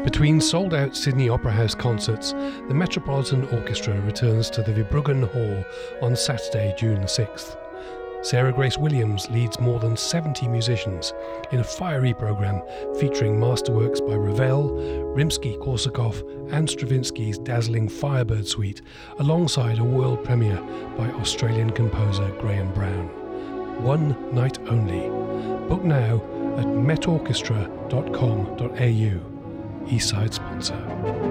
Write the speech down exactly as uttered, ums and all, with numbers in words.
Between sold-out Sydney Opera House concerts, the Metropolitan Orchestra returns to the Verbruggen Hall on Saturday, June the sixth. Sarah Grace Williams leads more than seventy musicians in a fiery programme featuring masterworks by Ravel, Rimsky-Korsakov and Stravinsky's dazzling Firebird Suite, alongside a world premiere by Australian composer Graham Brown. One night only. Book now at met orchestra dot com dot a u. Eastside sponsor.